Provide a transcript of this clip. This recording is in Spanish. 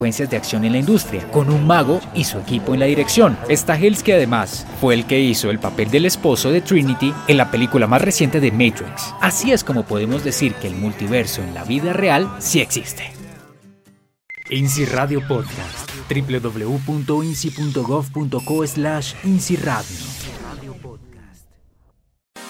secuencias de acción en la industria, con un mago y su equipo en la dirección. Stahelski además fue el que hizo el papel del esposo de Trinity en la película más reciente de Matrix. Así es como podemos decir que el multiverso en la vida real sí existe. INSI Radio Podcast, www.insi.gov.co/INSI Radio.